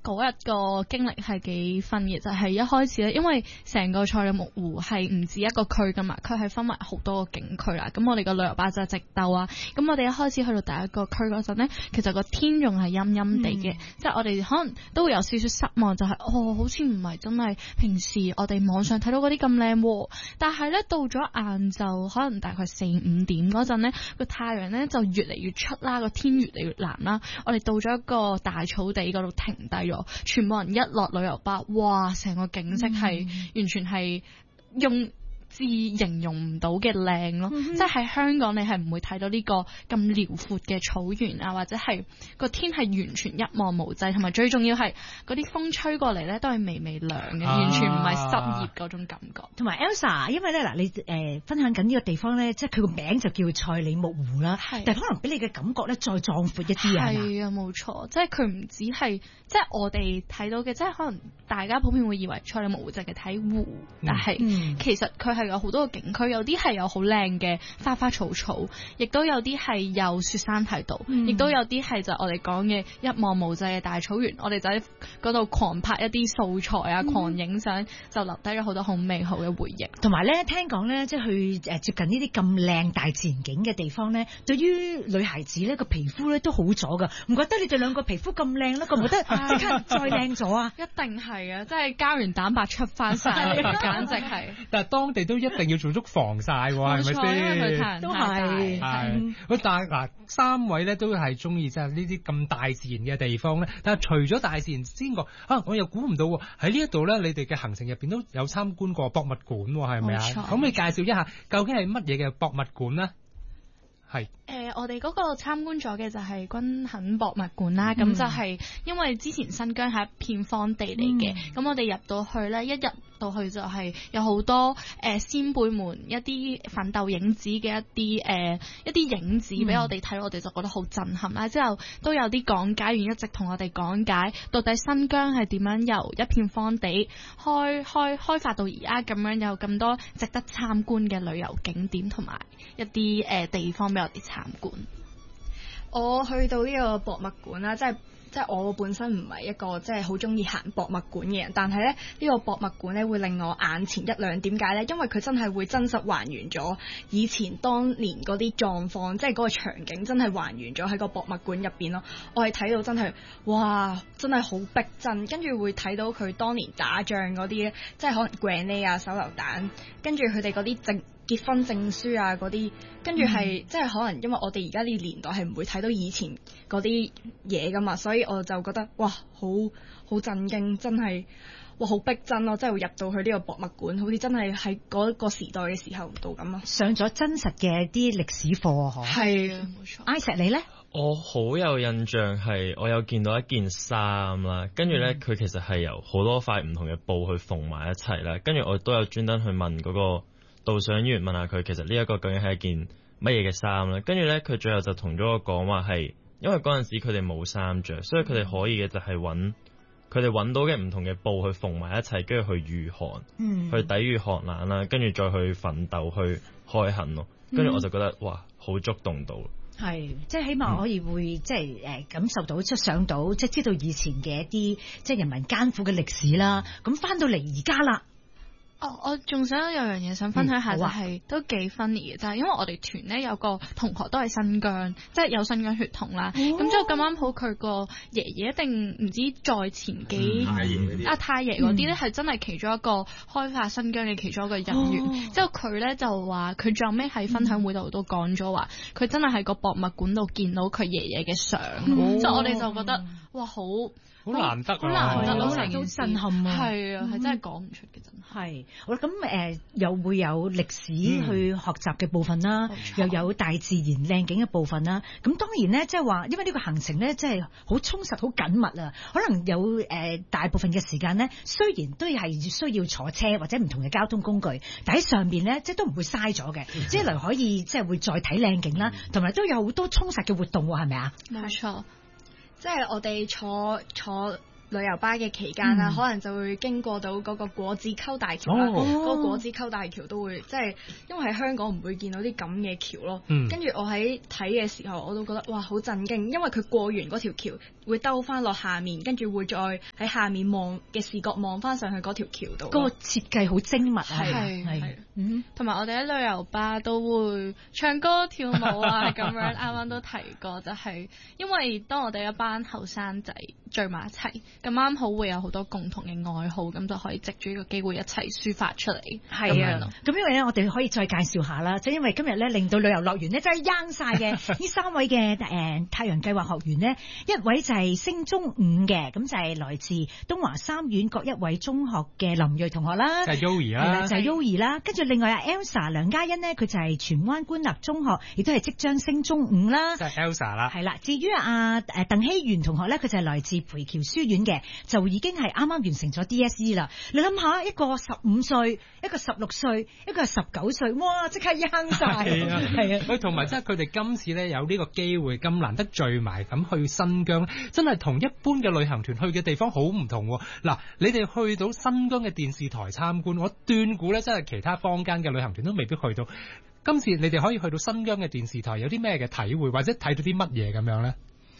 嗰日個經歷係幾分嘅，就係一開始咧，因為成個賽里木湖係唔止一個區噶嘛，佢係分為好多個景區啦。咁我哋個旅遊巴就係直鬥啊。咁我哋一開始去到第一個區嗰陣咧，其實個天仲係陰陰地嘅，即係我哋可能都會有少少失望，就係好似唔係真係平時我哋網上睇到嗰啲咁靚。但係咧到咗晏晝，可能大概4-5點嗰陣咧，個太陽咧就越嚟越出啦，個天越嚟越藍啦。我哋到咗一個大草地嗰度停低咗，全部人一落旅遊巴，哇！成個景色係完全係用字形容唔到嘅靚咯，即係喺香港你係唔會睇到呢個咁遼闊嘅草原啊，或者係個天係完全一望無際，同埋最重要係嗰啲風吹過嚟咧都係微微涼嘅，完全唔係濕熱嗰種感覺。 同埋 Elsa， 因為咧嗱，你分享緊呢個地方咧，即係佢個名就叫賽里木湖啦，但係可能俾你嘅感覺咧再壯闊一啲啊。 係啊，冇錯，即係佢唔止係即係我哋睇到嘅，即係可能大家普遍會以為賽里木湖就係睇湖，但係其實佢係有好多個景區，有啲係有好靚嘅花花草草，亦都有啲係有雪山睇到，亦都有啲係就我哋講嘅一望無際嘅大草原。我哋就喺嗰度狂拍一啲素材啊，狂影相，就留低咗好多好美好嘅回憶。 同埋咧，聽講咧，即係去接近呢啲咁靚大自然景嘅地方咧，對於女孩子咧個皮膚咧都好咗噶。唔覺得你哋兩個皮膚咁靚咧？覺唔覺得即刻再靚咗啊？ 一定係啊！即係膠原蛋白出翻晒，簡直係。 但係當地都一定要做足防曬喎，係咪先？ 都係。 喂，但係嗱，3位咧都係中意即係呢啲咁大自然嘅地方咧。但係除咗大自然之外，我又估唔到喎，喺呢一度咧，你哋嘅行程入邊都有參觀過博物館喎，係咪啊？可唔可以介紹一下究竟係乜嘢嘅博物館呢？係。 我哋嗰個參觀咗嘅就係軍墾博物館啦，咁就係因為之前新疆係一片荒地嚟嘅，咁我哋入到去咧，一入到去就係有好多先輩們一啲奮鬥影子嘅一啲影子俾我哋睇，我哋就覺得好震撼啦。之後都有啲講解員一直同我哋講解，到底新疆係點樣由一片荒地開發到而家咁樣，有咁多值得參觀嘅旅遊景點同埋一啲地方俾我哋參觀。 我去到呢個博物館啦，即係我本身唔係一個即係好中意行博物館嘅人，但係咧呢個博物館咧會令我眼前一亮。點解咧？因為佢真係會真實還原咗以前當年嗰啲狀況，即係嗰個場景真係還原咗喺個博物館入邊咯。我係睇到真係哇，真係好逼真，跟住會睇到佢當年打仗嗰啲，即係可能 grenade 啊、手榴彈，跟住佢哋嗰啲結婚證書啊嗰啲，跟住係即係可能因為我哋而家呢年代係唔會睇到以前嗰啲嘢噶嘛，所以我就覺得哇好震驚，真係哇好逼真咯，真係會入到去呢個博物館，好似真係喺嗰個時代嘅時候度咁咯。 上咗真實嘅啲歷史課啊，嗬。 係啊，冇錯。 Isaac 你咧？ 我好有印象係我有見到一件衫啦，跟住咧佢其實係由好多塊唔同嘅布去縫埋一齊啦，跟住我都有專登去問嗰個導賞員問下佢，其實呢一個究竟係一件乜嘢嘅衫啦？跟住咧，佢最後就同咗我講話係，因為嗰陣時佢哋冇衫着，所以佢哋可以嘅就係佢哋揾到嘅唔同嘅布去縫埋一齊，跟住去御寒，去抵禦寒冷啦，跟住再去奮鬥去開墾咯。跟住我就覺得哇，好觸動到。 係，即係起碼可以會即係感受到，即係上到，即係知道以前嘅一啲即係人民艱苦嘅歷史啦。咁翻到嚟而家啦。 我仲想有樣嘢想分享下，就係都幾 funny 嘅，就係因為我哋團咧有個同學都係新疆，即係有新疆血統啦。咁之後咁啱好佢個爺爺一定唔知在前幾太爺嗰啲咧，係真係其中一個開發新疆嘅其中一個人員。之後佢咧就話，佢最後尾喺分享會度都講咗話，佢真係喺個博物館度見到佢爺爺嘅相。即係我哋就覺得哇，好難得， 好難得咯，成件事震撼啊！ 係啊，係真係講唔出嘅，真係。好啦，咁又會有歷史去學習嘅部分啦，又有大自然靚景嘅部分啦。咁當然咧，即係話，因為呢個行程咧，即係好充實、好緊密啊。可能有大部分嘅時間咧，雖然都係需要坐車或者唔同嘅交通工具，但喺上邊咧，即係都唔會嘥咗嘅。即係嚟可以即係會再睇靚景啦，同埋都有好多充實嘅活動喎，係咪啊？ 冇錯。 即係我哋坐旅遊巴嘅期間啦，可能就會經過到嗰個果子溝大橋啦。嗰個果子溝大橋都會即係因為喺香港唔會見到啲咁嘅橋咯。跟住我喺睇嘅時候，我都覺得哇好震驚，因為佢過完嗰條橋會兜翻落下面，跟住會再喺下面望嘅視覺望翻上去嗰條橋度。 個設計好精密啊， 係，同埋我哋喺旅遊巴都會唱歌跳舞啊咁樣。啱啱都提過，就係因為當我哋一班後生仔聚埋一齊，咁啱好會有好多共同嘅愛好，咁就可以藉住呢個機會一齊抒發出嚟。 係啊，咁因為咧，我哋可以再介紹下啦，即係因為今日咧令到旅遊樂園咧真係贏晒嘅呢3位嘅太陽計劃學員呢，一位就係升中5嘅，咁就係來自東華三院各一位中學嘅林睿同學啦， 就係 Yoyi 啦， 就係 Yoyi 啦，跟住另外Elsa 梁嘉欣呢，佢就係荃灣官立中學，亦都係即將升中5啦， 就係 Elsa 啦， 係啦。至於鄧希元同學咧，佢就係來自培僑書院嘅，就已經係啱啱完成咗 DSE 啦。你諗下，一個15歲，一個16歲，一個係19歲，哇！即刻贏晒，係啊！ 佢同埋即係佢哋今次咧有呢個機會咁難得聚埋咁去新疆，真係同一般嘅旅行團去嘅地方好唔同。嗱，你哋去到新疆嘅電視台參觀，我斷估咧真係其他坊間嘅旅行團都未必去到。今次你哋可以去到新疆嘅電視台，有啲咩嘅體會，或者睇到啲乜嘢咁樣咧？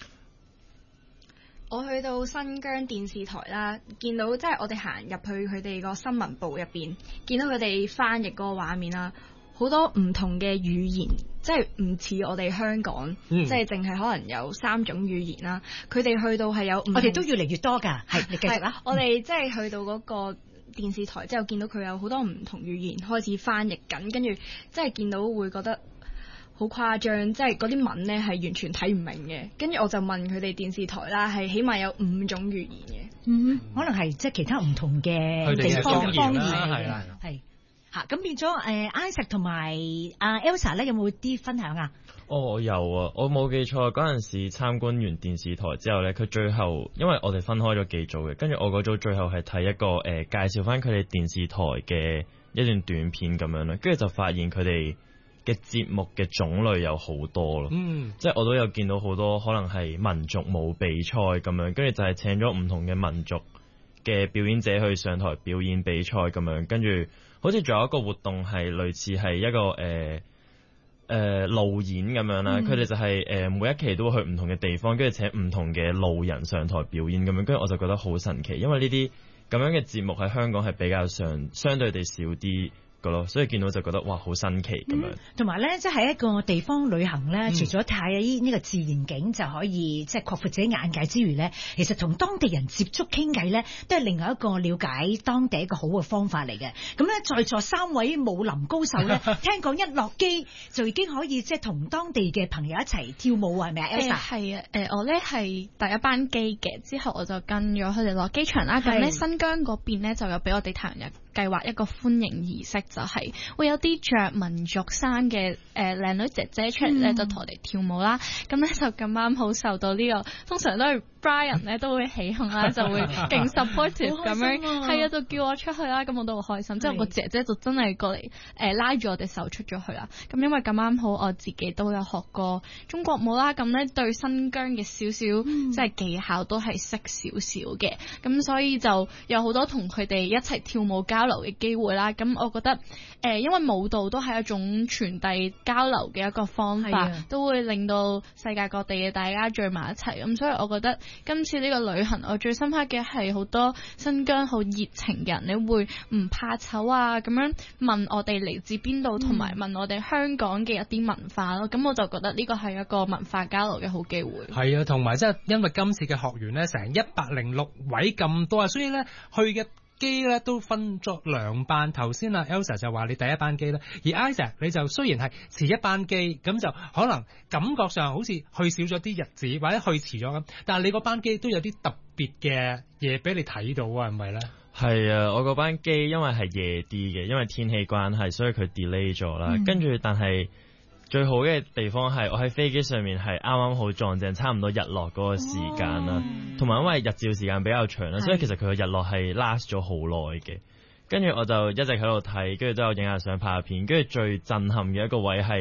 我去到新疆電視台啦，見到即係我哋行入去佢哋個新聞部入邊，見到佢哋翻譯嗰個畫面啦，好多唔同嘅語言，即係唔似我哋香港，即係淨係可能有3種語言啦。佢哋去到係有我哋都越嚟越多㗎，係你繼續啦。 我哋即係去到嗰個電視台之後，見到佢有好多唔同語言開始翻譯緊，跟住即係見到會覺得好誇張，即係嗰啲文呢係完全睇唔明嘅。跟住我就問佢哋電視台啦，係起碼有5種語言嘅。 可能係即係其他唔同嘅地方嘅方言啦， 係嚇。咁變咗Isaac 同埋Elsa 咧，有冇啲分享啊？ 我有啊，我冇記錯嗰陣時參觀完電視台之後咧，佢最後因為我哋分開咗幾組嘅，跟住我嗰組最後係睇一個介紹翻佢哋電視台嘅一段短片咁樣啦，跟住就發現佢哋嘅節目嘅種類有好多咯，即係我都有見到好多可能係民族舞比賽咁樣，跟住就係請咗唔同嘅民族嘅表演者去上台表演比賽咁樣，跟住好似仲有一個活動係類似係一個路演咁樣啦，佢哋就係每一期都會去唔同嘅地方，跟住請唔同嘅路人上台表演咁樣，跟住我就覺得好神奇，因為呢啲咁樣嘅節目喺香港係比較相對地少啲。所以見到就覺得哇好新奇咁樣， 同埋咧即係一個地方旅行咧，除咗睇呢個自然景就可以即係擴闊自己眼界之餘咧，其實同當地人接觸傾偈咧，都係另外一個了解當地一個好嘅方法嚟嘅。咁咧在座3位武林高手咧，聽講一落機就已經可以即係同當地嘅朋友一齊跳舞係咪啊 Elsa？ 係啊，我咧係第一班機嘅，之後我就跟咗佢哋落機場啦。咁咧新疆嗰邊咧就有俾我哋太陽計劃一個歡迎儀式，就係會有啲着民族衫嘅靚女姐姐出嚟咧，就同我哋跳舞啦。咁咧就咁啱好受到呢個，通常都係 Brian 咧都會起哄啦，就會勁 supportive 咁樣，係啊，就叫我出去啦。咁我都好開心。之後個姐姐就真係過嚟拉住我哋手出咗去啦。咁因為咁啱好我自己都有學過中國舞啦，咁咧對新疆嘅少少即係技巧都係識少少嘅。咁所以就有好多同佢哋一齊跳舞交流嘅機會啦。咁我覺得因為舞蹈都係一種傳遞交流嘅一個方法，都會令到世界各地嘅大家聚埋一齊。咁所以我覺得今次呢個旅行我最深刻嘅係好多新疆好熱情嘅人，你會唔怕醜啊咁樣問我哋嚟自邊度，同埋問我哋香港嘅一啲文化咯。咁我就覺得呢個係一個文化交流嘅好機會。 係啊，同埋即係因為今次嘅學員呢，成106位咁多啊，所以呢去嘅機咧都分咗2班。頭先啊 Elsa 就話你第一班機啦，而 Isaac 你就雖然係遲一班機，咁就可能感覺上好似去少咗啲日子，或者去遲咗咁，但係你嗰班機都有啲特別嘅嘢俾你睇到啊，係咪咧？ 係啊，我嗰班機因為係夜啲嘅，因為天氣關係，所以佢 delay 咗啦。跟住但係最好嘅地方係我喺飛機上面係啱啱好撞正差唔多日落嗰個時間啦，同埋因為日照時間比較長啦，所以其實佢個日落係 last 咗好耐嘅。跟住我就一直喺度睇，跟住都有影下相拍下片，跟住最震撼嘅一個位係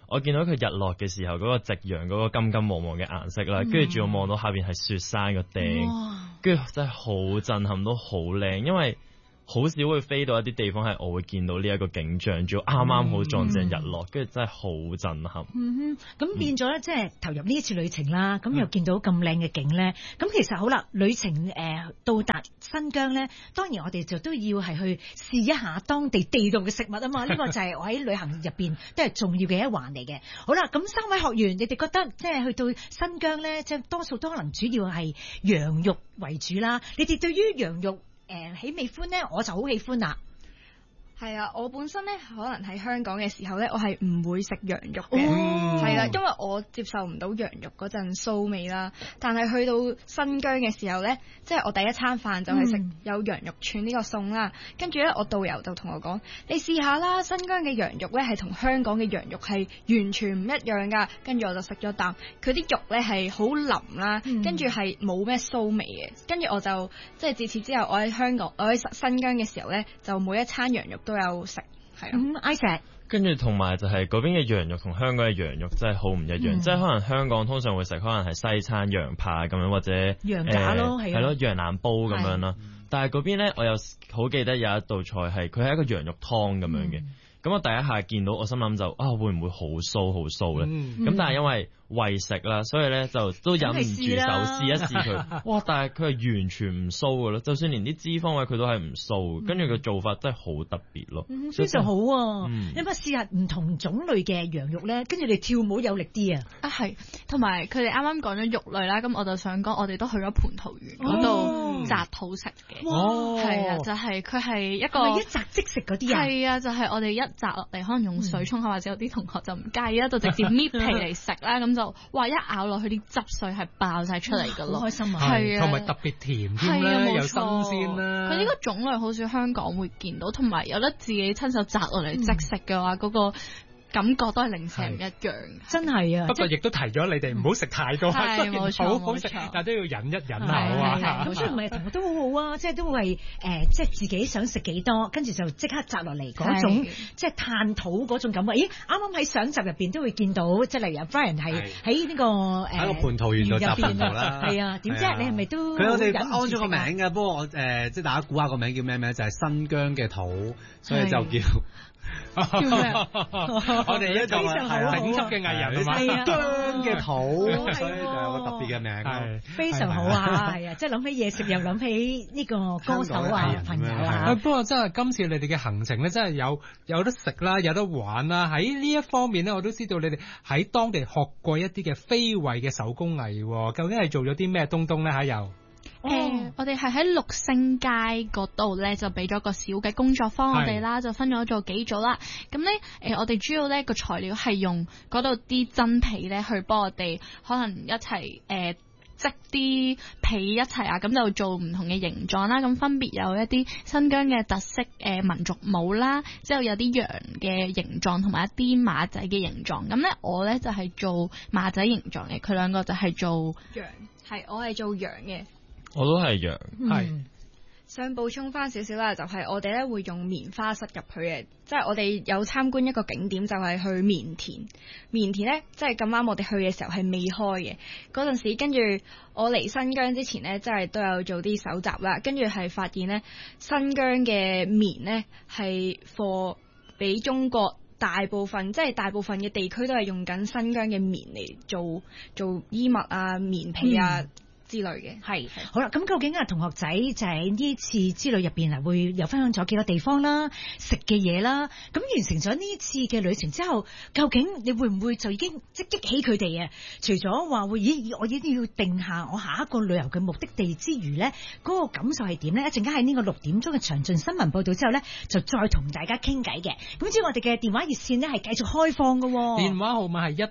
我見到佢日落嘅時候嗰個夕陽嗰個金金黃黃嘅顏色啦，跟住仲要望到下邊係雪山個頂，跟住真係好震撼，都好靚，因為好少會飛到一啲地方係我會見到呢一個景象，仲要啱啱好撞正日落，跟住真係好震撼。 咁變咗咧，即係投入呢一次旅程啦，咁又見到咁靚嘅景咧，咁其實好啦，旅程到達新疆咧，當然我哋就都要係去試一下當地地道嘅食物啊嘛，呢個就係我喺旅行入邊都係重要嘅一環嚟嘅。好啦，咁3位學員，你哋覺得即係去到新疆咧，即係多數都可能主要係羊肉為主啦，你哋對於羊肉喜唔喜歡咧？我就好喜歡啦。 係啊，我本身咧可能喺香港嘅時候咧，我係唔會食羊肉嘅，係啦，因為我接受唔到羊肉嗰陣臊味啦。但係去到新疆嘅時候咧，即係我第一餐飯就係食有羊肉串呢個餸啦。跟住咧，我導遊就同我講：你試下啦，新疆嘅羊肉咧係同香港嘅羊肉係完全唔一樣㗎。跟住我就食咗啖，佢啲肉咧係好腍啦，跟住係冇咩臊味嘅。跟住我就即係自此之後，我喺新疆嘅時候咧，就每一餐羊肉都有食，係啊。 Isaac 跟住同埋就係嗰邊嘅羊肉同香港嘅羊肉真係好唔一樣，即係可能香港通常會食可能係西餐羊扒咁樣，或者羊架咯，係咯羊腩煲咁樣啦。但係嗰邊咧，我又好記得有一道菜係佢係一個羊肉湯咁樣嘅。咁我第一下見到，我心諗就會唔會好騷咧？咁但係因為為食啦，所以咧就都忍唔住手試一試佢。哇！但係佢係完全唔騷噶咯，就算連啲脂肪位佢都係唔騷，跟住個做法真係好特別咯。 非常好啊！你咪試下唔同種類嘅羊肉咧，跟住你跳舞有力啲啊！ 係，同埋佢哋啱啱講咗肉類啦，咁我就想講，我哋都去咗蟠桃園嗰度摘土食嘅。係啊，就係佢係一個一摘即食嗰啲啊。 係啊，就係我哋一摘落嚟，可能用水沖下，或者有啲同學就唔介意啦，就直接搣皮嚟食啦，咁就哇一咬落去啲汁水係爆晒出嚟噶咯， 好開心啊！ 係啊， 同埋特別甜添啦，又新鮮啦。 佢呢個種類好少香港會見到，同埋有得自己親手摘落嚟即食嘅話，嗰個感覺都係零舍唔一樣， 真係啊！ 不過亦都提咗你哋唔好食太多，雖然好好食，但都要忍一忍口啊。 咁所以唔係同學都好好啊，即係都係即係自己想食幾多，跟住就即刻摘落嚟嗰種，即係探討嗰種感覺。咦，啱啱喺上集入邊都會見到，即係例如 Brian 係喺呢個喺個蟠桃園度摘蟠桃啦。 係啊，點啫？你係咪都佢我哋安咗個名㗎？不過我即係大家估下個名叫咩名？就係新疆嘅土，所以就叫。 叫咩？ 我哋一個係頂級嘅藝人啊嘛，疆嘅土，所以就有個特別嘅名。 非常好啊，係啊，即係諗起嘢食又諗起呢個歌手啊朋友啊。 不過真係今次你哋嘅行程咧，真係有得食啦，有得玩啦。喺呢一方面咧，我都知道你哋喺當地學過一啲嘅非遺嘅手工藝，究竟係做咗啲咩東東咧？嚇又？ 我哋係喺六星街嗰度咧，就俾咗個小嘅工作坊我哋啦，就分咗做幾組啦。咁咧，我哋主要咧個材料係用嗰度啲真皮咧去幫我哋可能一齊織啲皮一齊啊，咁就做唔同嘅形狀啦。咁分別有一啲新疆嘅特色民族帽啦，之後有啲羊嘅形狀同埋一啲馬仔嘅形狀。咁咧我咧就係做馬仔形狀嘅，佢兩個就係做羊，係我係做羊嘅。 我都係羊， 係。 想補充翻少少啦，就係我哋咧會用棉花塞入去嘅，即係我哋有參觀一個景點就係去棉田。棉田咧，即係咁啱我哋去嘅時候係未開嘅嗰陣時，跟住我嚟新疆之前咧，即係都有做啲搜集啦，跟住係發現咧新疆嘅棉咧係貨俾中國大部分嘅地區都係用緊新疆嘅棉嚟做衣物啊、棉被啊。之類嘅係好啦，咁究竟同學仔就喺呢次之旅入邊啊，會又分享咗幾個地方啦、食嘅嘢啦。咁完成咗呢次嘅旅程之後，究竟你會唔會就已經即激起佢哋啊？除咗話會我一定要定下我下一個旅遊嘅目的地之餘呢，嗰個感受係點呢？一陣間喺呢個6點鐘嘅詳盡新聞報導之後呢，就再同大家傾偈嘅。咁至於我哋嘅電話熱線呢，係繼續開放嘅。 電話號碼係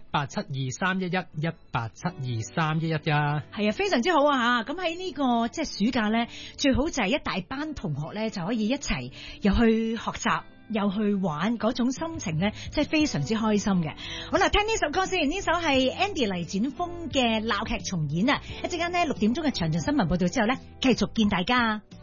1872311，1872311啊。 係啊，非常之好啊！咁喺呢個即係暑假咧，最好就係一大班同學咧就可以一齊又去學習又去玩，嗰種心情咧，即係非常之開心嘅。好啦，聽呢首歌先，呢首係 Andy 黎展峰嘅鬧劇重演啊！一陣間呢6點鐘嘅詳盡新聞報道之後咧，繼續見大家。